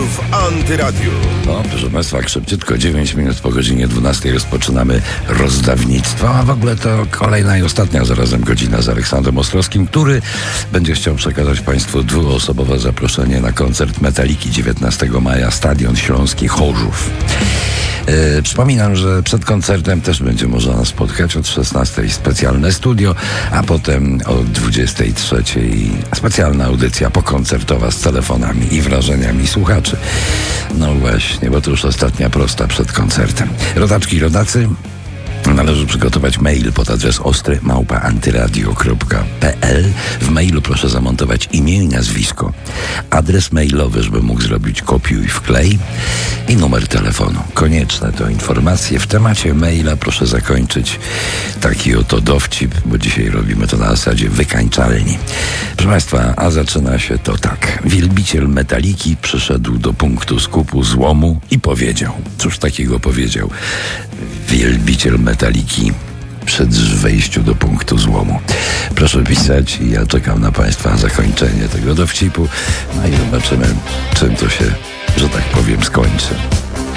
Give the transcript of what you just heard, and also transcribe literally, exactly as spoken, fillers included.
w Antyradiu. No, proszę Państwa, szybciutko, dziewięć minut po godzinie dwunastej rozpoczynamy rozdawnictwo, a w ogóle to kolejna i ostatnia zarazem godzina z Aleksandrem Ostrowskim, który będzie chciał przekazać Państwu dwuosobowe zaproszenie na koncert Metaliki dziewiętnastego maja, Stadion Śląski Chorzów. Yy, przypominam, że przed koncertem też będzie można nas spotkać od szesnastej specjalne studio, a potem o dwudziestej trzeciej specjalna audycja pokoncertowa z telefonami i wrażeniami słuchaczy. No właśnie, bo to już ostatnia prosta przed koncertem. Rodaczki i rodacy, należy przygotować mail pod adres ostry małpa antyradio kropka p l. W mailu proszę zamontować imię i nazwisko, adres mailowy, żeby mógł zrobić kopiuj wklej i numer telefonu. Konieczne to informacje. W temacie maila proszę zakończyć taki oto dowcip, bo dzisiaj robimy to na zasadzie wykańczalni. Proszę Państwa, a zaczyna się to tak. Wielbiciel Metaliki przyszedł do punktu skupu złomu i powiedział. Cóż takiego powiedział wielbiciel Metaliki przed wejściu do punktu złomu? Proszę pisać i ja czekam na Państwa zakończenie tego dowcipu. No i zobaczymy, czym to się, że tak powiem, skończy.